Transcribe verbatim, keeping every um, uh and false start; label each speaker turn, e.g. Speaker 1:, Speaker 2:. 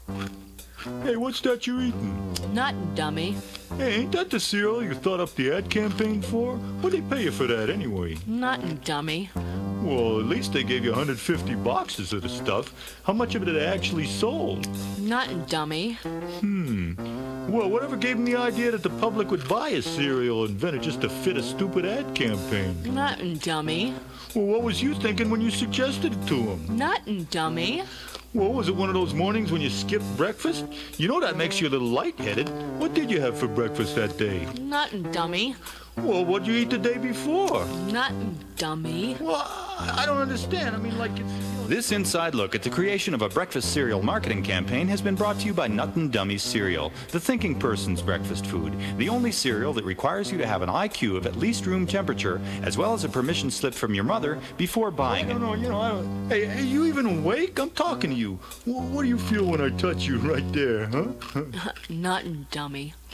Speaker 1: Hey, what's that you're eating?
Speaker 2: Nothing, dummy.
Speaker 1: Hey, ain't that the cereal you thought up the ad campaign for? What'd they pay you for that anyway?
Speaker 2: Nothing, dummy.
Speaker 1: Well, at least they gave you one hundred fifty boxes of the stuff. How much of it they actually sold?
Speaker 2: Nothing, dummy.
Speaker 1: Hmm. Well, whatever gave them the idea that the public would buy a cereal invented just to fit a stupid ad campaign?
Speaker 2: Nothing, dummy.
Speaker 1: Well, what was you thinking when you suggested it to them?
Speaker 2: Nothing, dummy.
Speaker 1: Well, was it one of those mornings when you skipped breakfast? You know that makes you a little lightheaded. What did you have for breakfast that day?
Speaker 2: Nothing, dummy.
Speaker 1: Well, what'd you eat the day before?
Speaker 2: Nothing, dummy.
Speaker 1: Well, I don't understand. I mean, like it's...
Speaker 3: This inside look at the creation of a breakfast cereal marketing campaign has been brought to you by Nuttin' Dummies Cereal, the thinking person's breakfast food, the only cereal that requires you to have an I Q of at least room temperature, as well as a permission slip from your mother before buying
Speaker 1: No,
Speaker 3: it.
Speaker 1: no, you know, I don't... Hey, hey, you even awake? I'm talking to you. Well, what do you feel when I touch you right there, huh?
Speaker 2: Nothing, dummy.